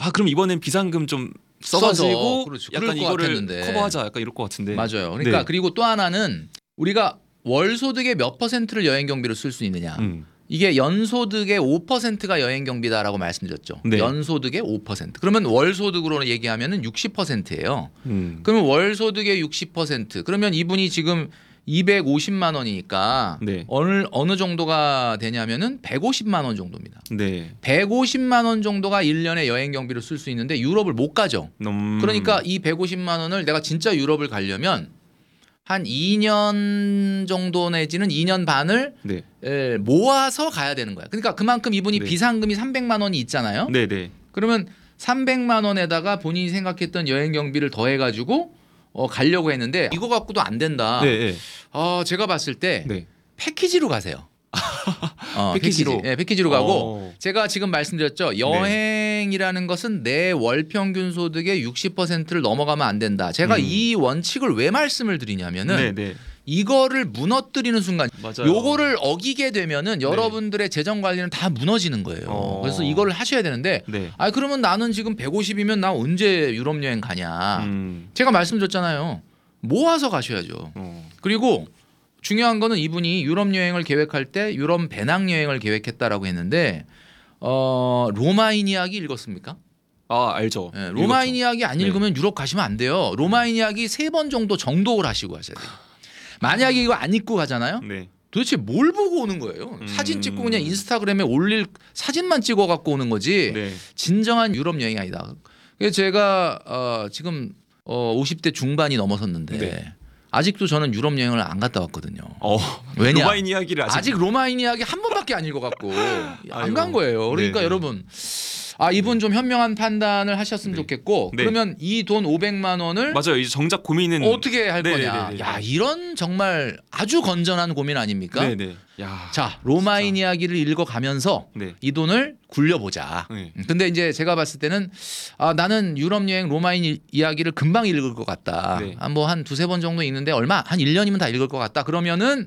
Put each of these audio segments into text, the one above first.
그럼 이번엔 비상금 좀 써가지고 그렇죠. 약간 이거를 같았는데. 커버하자 약간 이럴 것 같은데. 맞아요. 그러니까 네. 그리고 또 하나는 우리가 월 소득의 몇 %를 여행 경비로 쓸 수 있느냐. 이게 연소득의 5%가 여행 경비다라고 말씀드렸죠. 네. 연소득의 5%. 그러면 월 소득으로 얘기하면은 60%예요. 그러면 월 소득의 60%. 그러면 이분이 지금 250만 원이니까 네. 어느 정도가 되냐면은 150만 원 정도입니다. 네. 150만 원 정도가 1년에 여행 경비로 쓸 수 있는데 유럽을 못 가죠. 그러니까 이 150만 원을 내가 진짜 유럽을 가려면 한 2년 정도 내지는 2년 반을 네. 모아서 가야 되는 거야. 그러니까 그만큼 이분이 네. 비상금이 300만 원이 있잖아요. 네, 네. 그러면 300만 원에다가 본인이 생각했던 여행 경비를 더해 가지고 가려고 했는데 이거 갖고도 안 된다. 네. 제가 봤을 때 네. 패키지로 가세요. 패키지로? 패키지. 네, 패키지로 가고 제가 지금 말씀드렸죠. 여행이라는 것은 내 월 평균 소득의 60%를 넘어가면 안 된다. 제가 이 원칙을 왜 말씀을 드리냐면은 네, 네. 이거를 무너뜨리는 순간 맞아요. 요거를 어기게 되면은 여러분들의 재정 관리는 다 무너지는 거예요. 그래서 이거를 하셔야 되는데 네. 그러면 나는 지금 150이면 나 언제 유럽 여행 가냐. 제가 말씀드렸잖아요. 모아서 가셔야죠. 그리고 중요한 거는 이분이 유럽 여행을 계획할 때 유럽 배낭 여행을 계획했다라고 했는데 로마인 이야기 읽었습니까? 알죠. 네, 로마인 이야기 안 네. 읽으면 유럽 가시면 안 돼요. 로마인 이야기 3번 정도 정독을 하시고 하셔야 돼요. 만약에 이거 안 읽고 가잖아요. 네. 도대체 뭘 보고 오는 거예요? 사진 찍고 그냥 인스타그램에 올릴 사진만 찍어 갖고 오는 거지. 네. 진정한 유럽 여행이 아니다. 그래서 제가 지금 50대 중반이 넘어섰는데 네. 아직도 저는 유럽 여행을 안 갔다 왔거든요. 왜냐? 로마인 이야기를 아직 로마인 이야기 한 번밖에 안 읽어갖고 안 간 거예요. 그러니까 네. 여러분 이분 좀 현명한 판단을 하셨으면 좋겠고 네. 그러면 이 돈 500만 원을 맞아요. 이제 정작 고민은 어떻게 할 네, 거냐. 네, 네, 네. 야 이런 정말 아주 건전한 고민 아닙니까? 네네. 야. 자 로마인 이야기를 읽어가면서 네. 이 돈을 굴려보자. 네. 근데 이제 제가 봤을 때는 나는 유럽 여행 로마인 이야기를 금방 읽을 것 같다. 네. 뭐 한 2-3번 정도 읽는데 한 1년이면 다 읽을 것 같다. 그러면은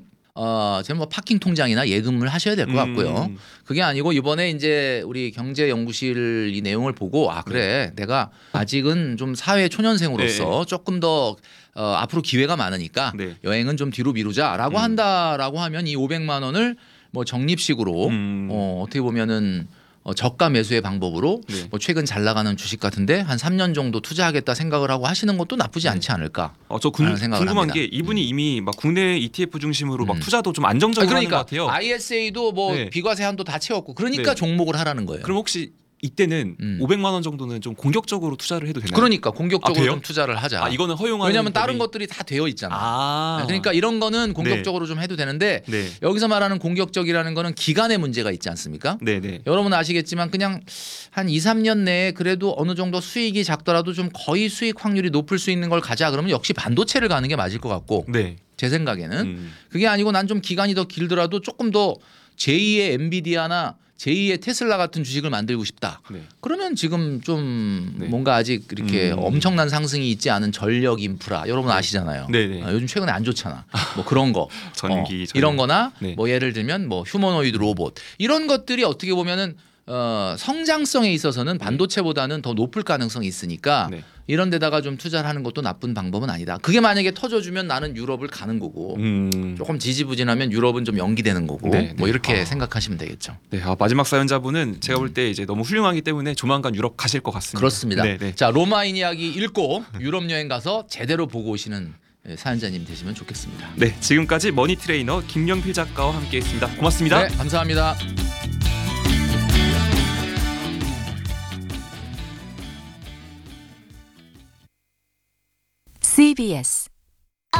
저는 뭐 파킹 통장이나 예금을 하셔야 될 것 같고요. 그게 아니고 이번에 이제 우리 경제연구실 이 내용을 보고 그래 내가 아직은 좀 사회 초년생으로서 조금 더 앞으로 기회가 많으니까 네. 여행은 좀 뒤로 미루자라고 한다라고 하면 이 500만 원을 뭐 적립식으로 어떻게 보면은 저가 매수의 방법으로 네. 뭐 최근 잘 나가는 주식 같은데 한 3년 정도 투자하겠다 생각을 하고 하시는 것도 나쁘지 않지 않을까? 저 생각을 궁금한 합니다. 게 이분이 이미 막 국내 ETF 중심으로 막 투자도 좀 안정적으로 하는 것 그러니까 같아요. ISA도 뭐 네. 비과세 한도 다 채웠고 그러니까 네. 종목을 하라는 거예요. 그럼 혹시 이때는 500만 원 정도는 좀 공격적으로 투자를 해도 되나요? 그러니까 공격적으로 돼요? 좀 투자를 하자. 이거는 허용하는 왜냐하면 다른 법이- 것들이 다 되어 있잖아. 네. 그러니까 이런 거는 공격적으로 좀 해도 되는데 네. 여기서 말하는 공격적이라는 거는 기간의 문제가 있지 않습니까? 네네. 여러분 아시겠지만 그냥 한 2-3년 내에 그래도 어느 정도 수익이 작더라도 좀 거의 수익 확률이 높을 수 있는 걸 가자 그러면 역시 반도체를 가는 게 맞을 것 같고 네. 제 생각에는 그게 아니고 난 좀 기간이 더 길더라도 조금 더 제2의 엔비디아나 제2의 테슬라 같은 주식을 만들고 싶다. 네. 그러면 지금 좀 네. 뭔가 아직 이렇게 엄청난 상승이 있지 않은 전력 인프라 여러분 아시잖아요. 네네. 요즘 최근에 안 좋잖아. 뭐 그런 거 전기, 이런 거나 네. 뭐 예를 들면 뭐 휴머노이드 로봇 이런 것들이 어떻게 보면은 성장성에 있어서는 반도체보다는 더 높을 가능성이 있으니까 네. 이런 데다가 좀 투자를 하는 것도 나쁜 방법은 아니다. 그게 만약에 터져주면 나는 유럽을 가는 거고 조금 지지부진하면 유럽은 좀 연기되는 거고 네, 뭐 네. 이렇게 생각하시면 되겠죠. 네. 마지막 사연자분은 제가 볼 때 이제 너무 훌륭하기 때문에 조만간 유럽 가실 것 같습니다. 그렇습니다. 네네. 자 로마인 이야기 읽고 유럽 여행 가서 제대로 보고 오시는 사연자님 되시면 좋겠습니다. 네. 지금까지 머니 트레이너 김영필 작가와 함께했습니다. 고맙습니다. 네, 감사합니다. CBS